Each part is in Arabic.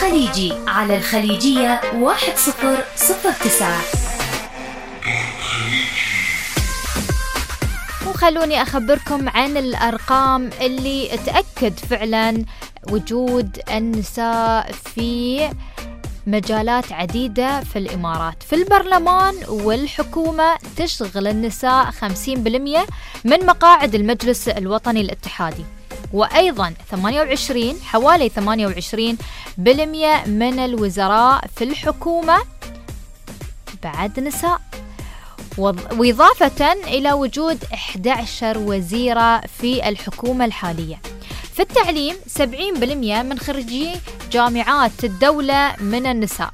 الخليجي على الخليجية 1009. وخلوني أخبركم عن الأرقام اللي تأكد فعلا وجود النساء في مجالات عديدة في الإمارات. في البرلمان والحكومة تشغل النساء 50% من مقاعد المجلس الوطني الاتحادي، وأيضا حوالي 28% من الوزراء في الحكومة بعد نساء، وإضافة إلى وجود 11 وزيرة في الحكومة الحالية. في التعليم 70% من خريجي جامعات الدولة من النساء،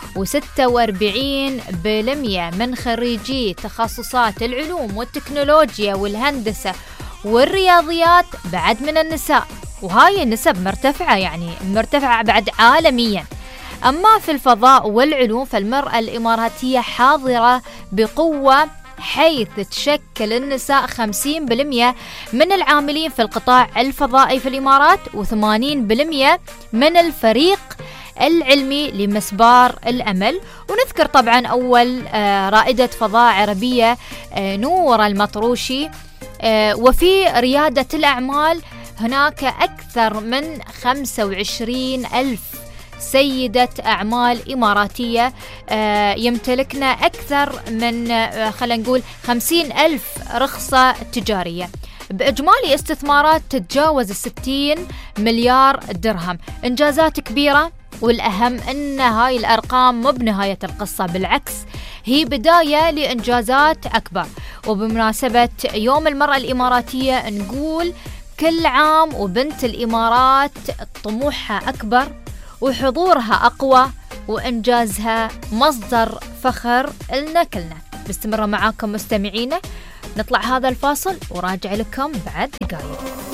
و46% من خريجي تخصصات العلوم والتكنولوجيا والهندسة والرياضيات بعد من النساء، وهاي النسب مرتفعة، يعني مرتفعة بعد عالميا. أما في الفضاء والعلوم فالمرأة الإماراتية حاضرة بقوة، حيث تشكل النساء 50% من العاملين في القطاع الفضائي في الإمارات، و80% من الفريق العلمي لمسبار الأمل. ونذكر طبعا أول رائدة فضاء عربية نور المطروشي. وفي ريادة الأعمال هناك أكثر من 25,000 سيدة أعمال إماراتية يمتلكن أكثر من خلينا نقول 50,000 رخصة تجارية، بإجمالي استثمارات تتجاوز 60 مليار درهم. إنجازات كبيرة، والأهم أن هاي الأرقام مو بنهاية القصة، بالعكس هي بداية لإنجازات أكبر. وبمناسبة يوم المرأة الإماراتية نقول كل عام وبنت الإمارات طموحها أكبر وحضورها أقوى وإنجازها مصدر فخر لنا كلنا. مستمرة معاكم مستمعينا، نطلع هذا الفاصل وراجع لكم بعد دقائق.